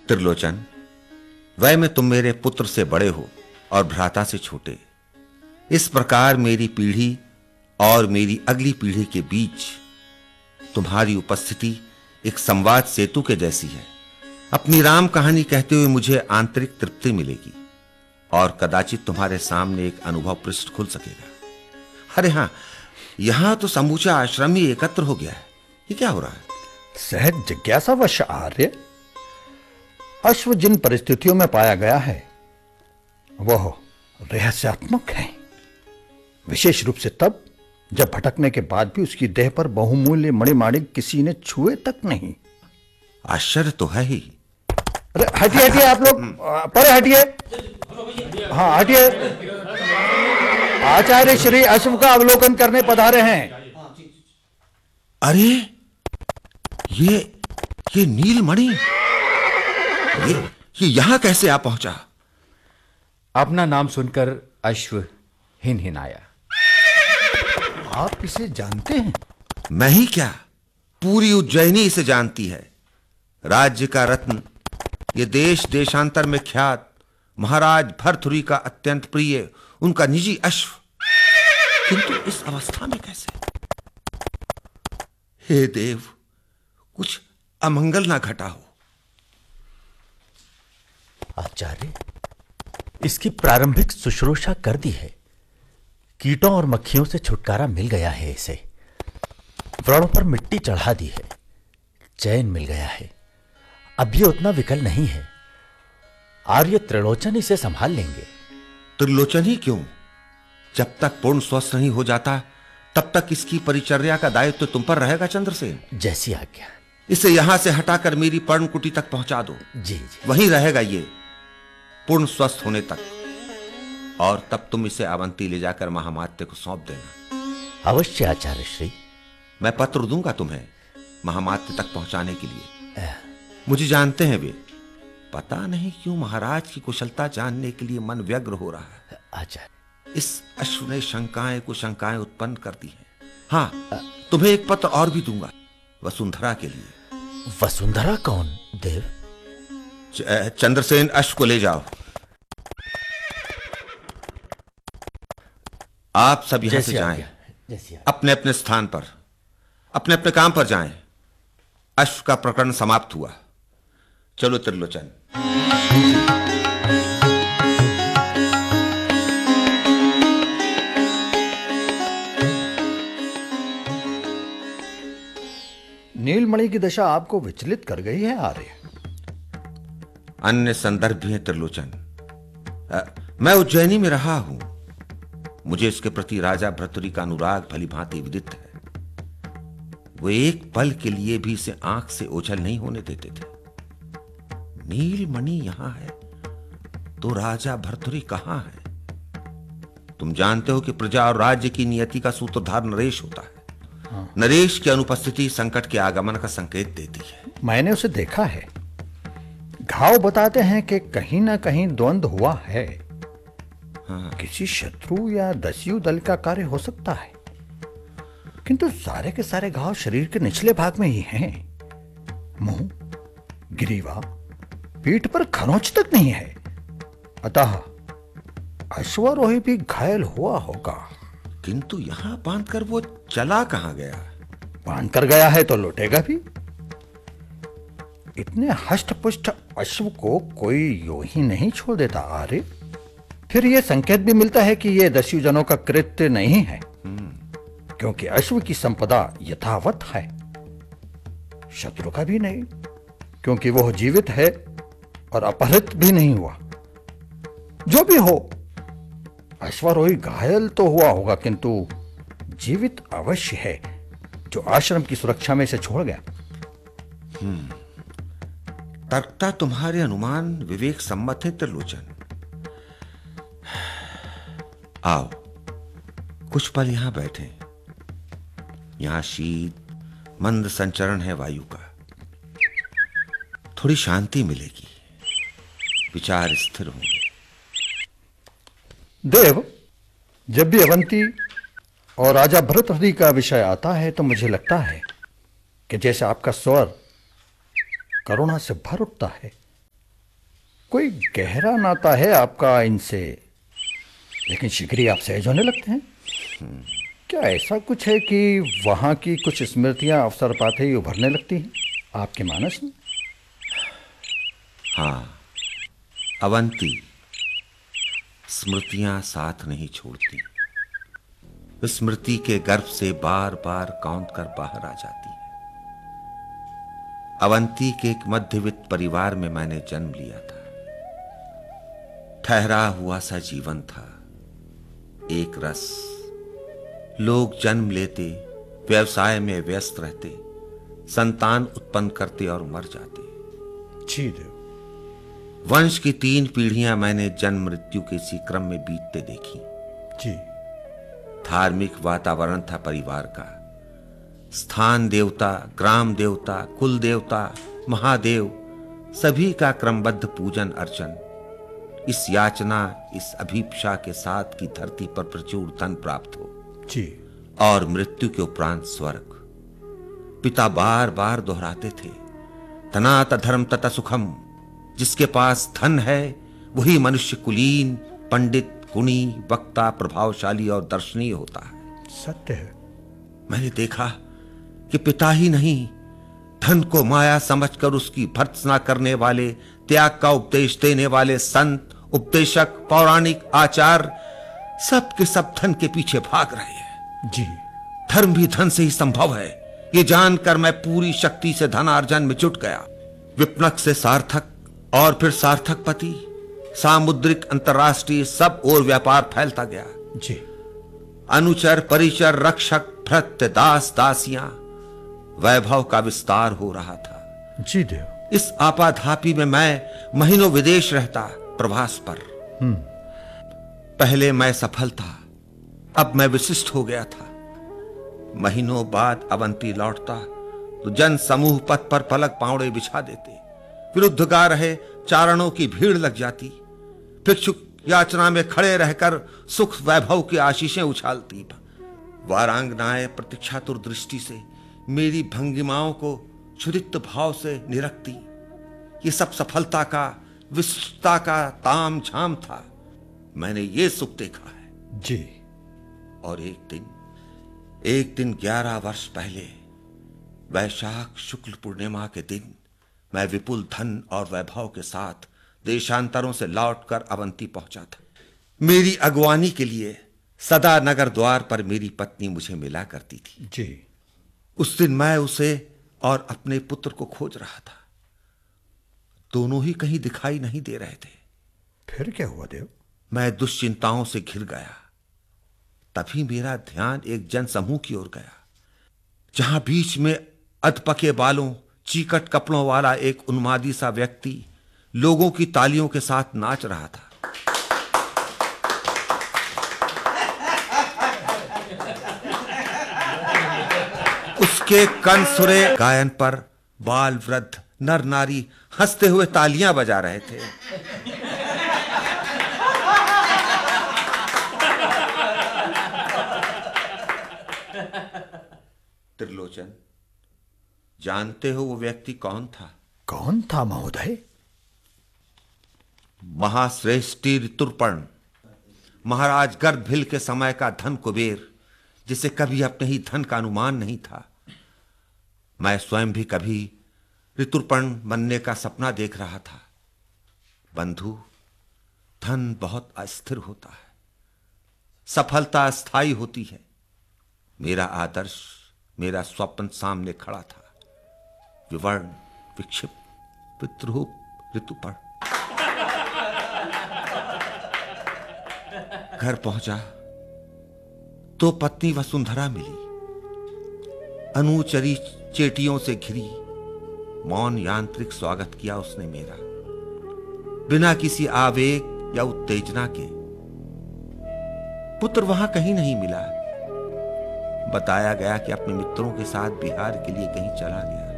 त्रिलोचन, वह में तुम मेरे पुत्र से बड़े हो और भ्राता से छोटे। इस प्रकार मेरी पीढ़ी और मेरी अगली पीढ़ी के बीच तुम्हारी उपस्थिति एक संवाद सेतु के जैसी है। अपनी राम कहानी कहते हुए मुझे आंतरिक तृप्ति मिलेगी और कदाचित तुम्हारे सामने एक अनुभव पृष्ठ खुल सकेगा। अरे हां, यहां तो समूचा आश्रम ही एकत्र हो गया है। ये क्या हो रहा है? सहज जिज्ञासावश आर्य, अश्व जिन परिस्थितियों में पाया गया है वह रहस्यात्मक है, विशेष रूप से तब जब भटकने के बाद भी उसकी देह पर बहुमूल्य मणिमाणिक किसी ने छुए तक नहीं। आश्चर्य तो है ही। अरे हटिए हटिए, आप लोग परे हटिए। हाँ हटिए। आचार्य श्री अश्व का अवलोकन करने पधारे हैं। अरे ये नीलमणि ये यहां कैसे आ पहुंचा? अपना नाम सुनकर अश्व हिनहिनाया। आप इसे जानते हैं? मैं ही क्या, पूरी उज्जैनी इसे जानती है। राज्य का रत्न, ये देश देशांतर में ख्यात महाराज भर्तृहरि का अत्यंत प्रिय उनका निजी अश्व, किंतु इस अवस्था में कैसे? हे देव, कुछ अमंगल ना घटा हो। आचार्य, इसकी प्रारंभिक शुश्रूषा कर दी है। कीटों और मक्खियों से छुटकारा मिल गया है। इसे व्रणों पर मिट्टी चढ़ा दी है, चैन मिल गया है। अब ये उतना विकल नहीं है। आर्य त्रिलोचन इसे संभाल लेंगे। त्रिलोचन ही क्यों, जब तक पूर्ण स्वस्थ नहीं हो जाता तब तक इसकी परिचर्या का दायित्व तुम पर रहेगा चंद्रसेन। जैसी आज्ञा। इसे यहां से हटाकर मेरी पर्णकुटी तक पहुंचा दो। जी जी। वहीं रहेगा ये पूर्ण स्वस्थ होने तक, और तब तुम इसे अवंती ले जाकर महामात्य को सौंप देना। अवश्य आचार्य श्री। मैं पत्र दूंगा तुम्हें महामात्य तक पहुंचाने के लिए। मुझे जानते हैं वे, पता नहीं क्यों महाराज की कुशलता जानने के लिए मन व्यग्र हो रहा है। आचार्य, इस अश्व ने शंकाएं कुशंकाएं उत्पन्न कर दी हैं। हाँ, तुम्हें एक पत्र और भी दूंगा वसुंधरा के लिए। वसुंधरा कौन देव? चंद्रसेन, अश्व को ले जाओ। आप सब यहां से जाएं, अपने अपने स्थान पर, अपने अपने काम पर जाएं। अश्व का प्रकरण समाप्त हुआ। चलो त्रिलोचन। नीलमणि की दशा आपको विचलित कर गई है आर्य। अन्य संदर्भ भी हैं त्रिलोचन। मैं उज्जैनी में रहा हूं, मुझे इसके प्रति राजा भर्तृहरि का अनुराग भली भांति विदित है। वो एक पल के लिए भी इसे आंख से ओझल नहीं होने देते थे। नीलमणि यहां है तो राजा भर्तृहरि कहां है? तुम जानते हो कि प्रजा और राज्य की नियति का सूत्रधार नरेश होता है। नरेश की अनुपस्थिति संकट के आगमन का संकेत देती है। मैंने उसे देखा है। घाव बताते हैं कि कहीं ना कहीं द्वंद्व हुआ है। हाँ। किसी शत्रु या दस्यु दल का कार्य हो सकता है, किंतु सारे के सारे घाव शरीर के निचले भाग में ही हैं। मुंह, ग्रीवा, पीठ पर खरोंच तक नहीं है। अतः अश्वारोही भी घायल हुआ होगा। किंतु यहां बांधकर वो चला कहां गया? बांध कर गया है तो लौटेगा भी। इतने हष्ट-पुष्ट अश्व को कोई यूं ही नहीं छोड़ देता आर्य। फिर यह संकेत भी मिलता है कि यह दस्युजनों का कृत्य नहीं है, क्योंकि अश्व की संपदा यथावत है। शत्रु का भी नहीं, क्योंकि वह जीवित है और अपहृत भी नहीं हुआ। जो भी हो, अश्वारोही घायल तो हुआ होगा, किंतु जीवित अवश्य है, जो आश्रम की सुरक्षा में इसे छोड़ गया। तर्कता तुम्हारे अनुमान विवेक सम्मत है त्रिलोचन। आओ कुछ पल यहां बैठे। यहां शीत मंद संचरण है वायु का, थोड़ी शांति मिलेगी, विचार स्थिर होंगे। देव, जब भी अवंती और राजा भर्तृहरि का विषय आता है तो मुझे लगता है कि जैसे आपका स्वर करुणा से भर उठता है कोई गहरा नाता है आपका इनसे, लेकिन शिगरी आप सहज होने लगते हैं। क्या ऐसा कुछ है कि वहां की कुछ स्मृतियां अवसर पाते ही उभरने लगती हैं आपके मानस में? हाँ, अवंती, स्मृतियां साथ नहीं छोड़ती। स्मृति के गर्भ से बार बार कौंध कर बाहर आ जाती है। अवंती के एक मध्यवित्त परिवार में मैंने जन्म लिया था। ठहरा हुआ सा जीवन था, एक रस। लोग जन्म लेते, व्यवसाय में व्यस्त रहते, संतान उत्पन्न करते और मर जाते। जी देव। वंश की 3 पीढ़ियां मैंने जन्म मृत्यु के इसी क्रम में बीतते देखी। जी। धार्मिक वातावरण था परिवार का। स्थान देवता, ग्राम देवता, कुल देवता, महादेव, सभी का क्रमबद्ध पूजन अर्चन। इस याचना, इस अभीप्सा के साथ की धरती पर प्रचुर धन प्राप्त हो जी, और मृत्यु के उपरांत स्वर्ग। पिता बार बार दोहराते थे, धनात धर्म तथा सुखम। जिसके पास धन है वही मनुष्य कुलीन, पंडित, गुणी, वक्ता, प्रभावशाली और दर्शनीय होता है। सत्य है। मैंने देखा कि पिता ही नहीं, धन को माया समझकर उसकी भर्त्सना करने वाले, त्याग का उपदेश देने वाले संत, उपदेशक, पौराणिक, आचार्य, सब के सब धन के पीछे भाग रहे हैं। जी। धर्म भी धन से ही संभव है, ये जानकर मैं पूरी शक्ति से धनार्जन में जुट गया। विपणक से सार्थक और फिर सार्थक पति, सामुद्रिक, अंतर्राष्ट्रीय, सब और व्यापार फैलता गया। जी। अनुचर, परिचर, रक्षक, भृत्य, दास, दासियां, वैभव का विस्तार हो रहा था। जी देव। इस आपाधापी में मैं महीनों विदेश रहता, प्रवास पर। पहले मैं सफल था, अब मैं विशिष्ट हो गया था। महीनों बाद अवंती लौटता तो जन समूह पथ पर पलक पावड़े बिछा देते। विरुद्ध गा रहे चारणों की भीड़ लग जाती। भिक्षुक याचना में खड़े रहकर सुख वैभव की आशीषें उछालती। वारांगनाएं प्रतीक्षातुर दृष्टि से मेरी भंगिमाओं को क्षुधित भाव से निरखती। ये सब सफलता का, विशिष्टता का ताम झाम था। मैंने ये सुख देखा है। जी। और एक दिन 11 वर्ष पहले, वैशाख शुक्ल पूर्णिमा के दिन, मैं विपुल धन और वैभव के साथ देशांतरों से लौटकर अवंती पहुंचा था। मेरी अगवानी के लिए सदा नगर द्वार पर मेरी पत्नी मुझे मिला करती थी। जी। उस दिन मैं उसे और अपने पुत्र को खोज रहा था। दोनों ही कहीं दिखाई नहीं दे रहे थे। फिर क्या हुआ देव? मैं दुश्चिंताओं से घिर गया। तभी मेरा ध्यान एक जनसमूह की ओर गया, जहां बीच में अधपके बालों, चीकट कपड़ों वाला एक उन्मादी सा व्यक्ति लोगों की तालियों के साथ नाच रहा था। उसके कंसुरे गायन पर बाल, वृद्ध, नर नारी हंसते हुए तालियां बजा रहे थे। त्रिलोचन, जानते हो वो व्यक्ति कौन था? कौन था महोदय? महाश्रेष्ठी ऋतुपर्ण, महाराज गर्भभिल के समय का धन कुबेर, जिसे कभी अपने ही धन का अनुमान नहीं था। मैं स्वयं भी कभी ऋतुपर्ण बनने का सपना देख रहा था। बंधु, धन बहुत अस्थिर होता है, सफलता अस्थायी होती है। मेरा आदर्श, मेरा स्वप्न सामने खड़ा था। विवर्ण, विक्षिप्त, पितृरूप ऋतुपर्ण। घर पहुंचा तो पत्नी वसुंधरा मिली। अनुचरी चेटियों से घिरी, मौन यांत्रिक स्वागत किया उसने मेरा, बिना किसी आवेग या उत्तेजना के। पुत्र वहां कहीं नहीं मिला। बताया गया कि अपने मित्रों के साथ बिहार के लिए कहीं चला गया।